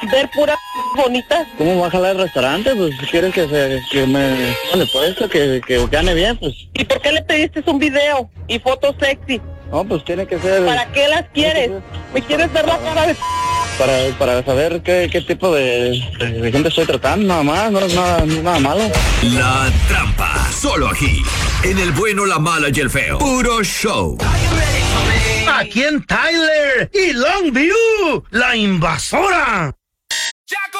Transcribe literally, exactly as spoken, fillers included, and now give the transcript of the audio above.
ver puras bonitas. ¿Cómo va a jalar el restaurante? Pues si quieres que se que me pone puesto, que, que gane bien, pues. ¿Y por qué le pediste un video y fotos sexy? No, pues tiene que ser. ¿Para qué las quieres? ¿Me quieres ver la cara de Para, para saber qué, qué tipo de, de, de gente estoy tratando, nada más, no es nada, no es nada malo. La Trampa, solo aquí, en El Bueno, la Mala y el Feo. Puro show. Aquí en Tyler y Longview, la invasora.